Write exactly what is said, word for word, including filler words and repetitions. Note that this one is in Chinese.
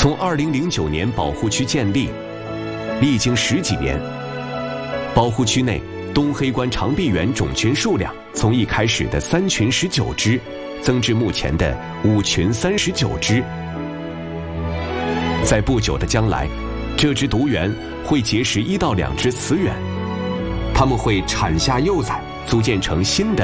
从二零零九年保护区建立，历经十几年，保护区内东黑关长臂猿种群数量从一开始的三群十九只，增至目前的五群三十九只。在不久的将来，这只独猿会结识一到两只雌猿，它们会产下幼崽，组建成新的